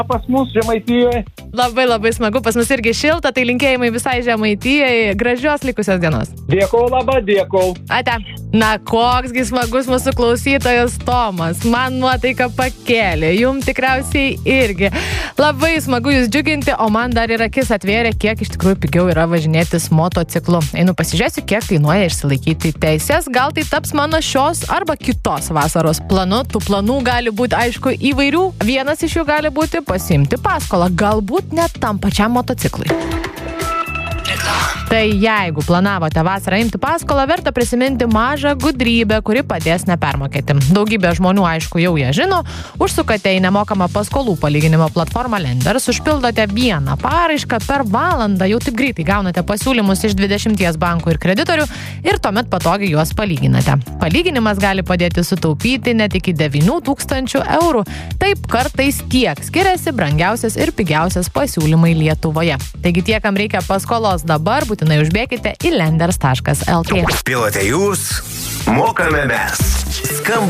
pas mus Žemaitijoje. Labai labai smagu, pas mus irgi šilta, tai linkėjimai visai Žemaitijai, gražios likusios dienos. Dėkau labai, dėkau. Ate. Na, koksgi smagus mūsų klausytojas Tomas, man nuotaika pakėlė, jum tikriausiai irgi. Labai smagu jūs džiuginti, o man dar ir akis atvėrė, kiek iš tikrųjų pigiau yra važinėtis motociklu. Einu pasižiūrėsiu, kiek kainuoja išsilaikyti teises, gal tai taps mano šios arba kitos vasaros planu. Tų planų gali būti, aišku, įvairių. Vienas iš jų gali būti pasiimti paskolą, galbūt net tam pačiam motociklui. Tai jeigu planavote vasarą imti paskolą, verta prisiminti mažą gudrybę, kuri padės nepermokėti. Daugybė žmonių, aišku, jau ją žino. Užsukate į nemokamą paskolų palyginimo platformą Lenders, užpildote vieną paraišką per valandą, jau taip greitai gaunate pasiūlymus iš 20 bankų ir kreditorių ir tuomet patogiai juos palyginate. Palyginimas gali padėti sutaupyti net iki 9 000 eurų. Taip kartais tiek skiriasi brangiausias ir pigiausias pasiūlymai Lietuvoje. Taigi tie, kam reikia paskolos dabar, būtinai užbėkite į lenders.lt. Pilote jūs, mokame mes. Skamba